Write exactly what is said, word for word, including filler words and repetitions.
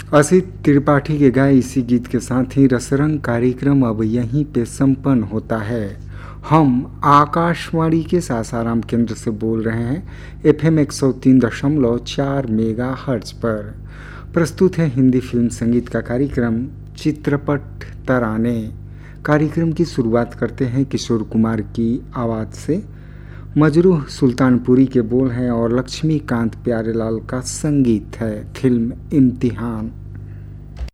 असित त्रिपाठी के गाए इसी गीत के साथ ही रसरंग कार्यक्रम अब यहीं पे संपन्न होता है। हम आकाशवाणी के सासाराम केंद्र से बोल रहे हैं एफ एम एक सौ तीन दशमलव चार मेगा हर्ट्ज पर। प्रस्तुत है हिंदी फिल्म संगीत का कार्यक्रम चित्रपट तराने। कार्यक्रम की शुरुआत करते हैं किशोर कुमार की आवाज़ से। मजरूह सुल्तानपुरी के बोल हैं और लक्ष्मीकांत प्यारेलाल का संगीत है। फिल्म इम्तिहान।